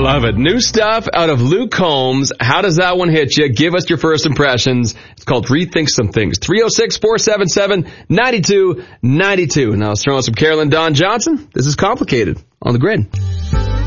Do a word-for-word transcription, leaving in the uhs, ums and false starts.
love it. New stuff out of Luke Combs. How does that one hit you? Give us your first impressions. It's called Rethink Some Things. three oh six, four seven seven, nine two nine two. Now let's throw on some Carolyn Dawn Johnson. This is Complicated on the Grid.